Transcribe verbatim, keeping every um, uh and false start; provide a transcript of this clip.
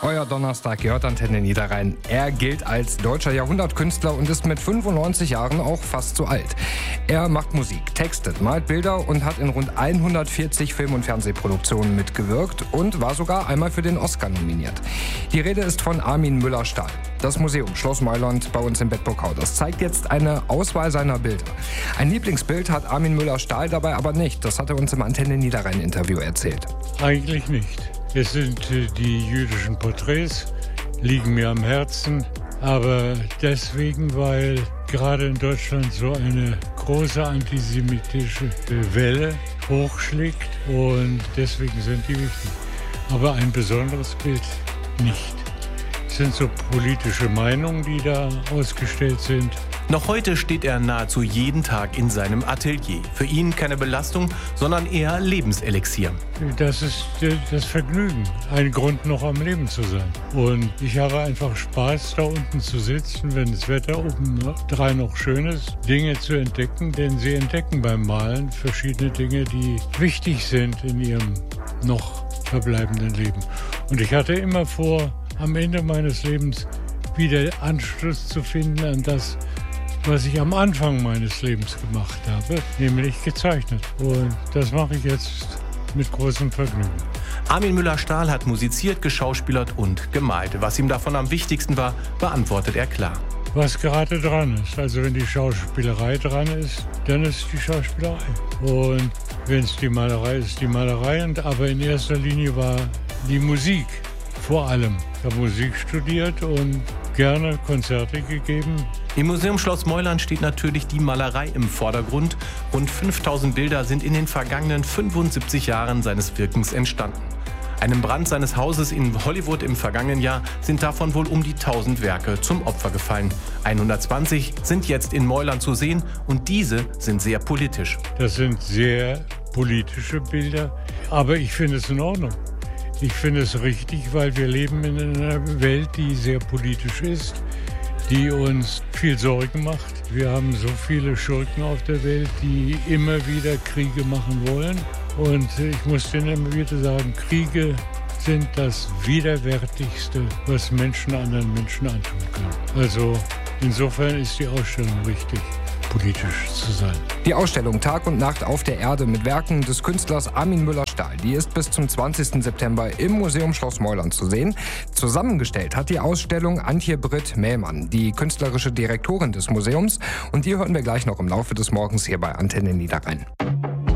Euer Donnerstag gehört Antenne Niederrhein. Er gilt als deutscher Jahrhundertkünstler und ist mit fünfundneunzig Jahren auch fast so alt. Er macht Musik, textet, malt Bilder und hat in rund hundertvierzig Film- und Fernsehproduktionen mitgewirkt und war sogar einmal für den Oscar nominiert. Die Rede ist von Armin Müller-Stahl. Das Museum Schloss Meuland bei uns in Bedburg-Hau, das zeigt jetzt eine Auswahl seiner Bilder. Ein Lieblingsbild hat Armin Müller-Stahl dabei aber nicht. Das hat er uns im Antenne Niederrhein-Interview erzählt. Eigentlich nicht. Es sind die jüdischen Porträts, liegen mir am Herzen, aber deswegen, weil gerade in Deutschland so eine große antisemitische Welle hochschlägt und deswegen sind die wichtig. Aber ein besonderes Bild nicht. Es sind so politische Meinungen, die da ausgestellt sind. Noch heute steht er nahezu jeden Tag in seinem Atelier. Für ihn keine Belastung, sondern eher Lebenselixier. Das ist das Vergnügen, ein Grund noch am Leben zu sein. Und ich habe einfach Spaß, da unten zu sitzen, wenn das Wetter oben drei noch schön ist, Dinge zu entdecken. Denn sie entdecken beim Malen verschiedene Dinge, die wichtig sind in ihrem noch verbleibenden Leben. Und ich hatte immer vor, am Ende meines Lebens wieder Anschluss zu finden an das, was ich am Anfang meines Lebens gemacht habe, nämlich gezeichnet. Und das mache ich jetzt mit großem Vergnügen. Armin Müller-Stahl hat musiziert, geschauspielert und gemalt. Was ihm davon am wichtigsten war, beantwortet er klar. Was gerade dran ist. Also wenn die Schauspielerei dran ist, dann ist die Schauspielerei. Und wenn es die Malerei ist, die Malerei. Und aber in erster Linie war die Musik vor allem. Ich habe Musik studiert und gerne Konzerte gegeben. Im Museum Schloss Meuland steht natürlich die Malerei im Vordergrund. Rund fünftausend Bilder sind in den vergangenen fünfundsiebzig Jahren seines Wirkens entstanden. Einem Brand seines Hauses in Hollywood im vergangenen Jahr sind davon wohl um die tausend Werke zum Opfer gefallen. hundertzwanzig sind jetzt in Meuland zu sehen und diese sind sehr politisch. Das sind sehr politische Bilder, aber ich finde es in Ordnung. Ich finde es richtig, weil wir leben in einer Welt, die sehr politisch ist, die uns viel Sorgen macht. Wir haben so viele Schurken auf der Welt, die immer wieder Kriege machen wollen. Und ich muss denen immer wieder sagen, Kriege sind das Widerwärtigste, was Menschen anderen Menschen antun können. Also insofern ist die Ausstellung richtig, politisch zu sein. Die Ausstellung Tag und Nacht auf der Erde mit Werken des Künstlers Armin Müller-Stahl, die ist bis zum zwanzigsten September im Museum Schloss Meuland zu sehen. Zusammengestellt hat die Ausstellung Antje Britt Mählmann, die künstlerische Direktorin des Museums. Und die hören wir gleich noch im Laufe des Morgens hier bei Antenne Niederrhein.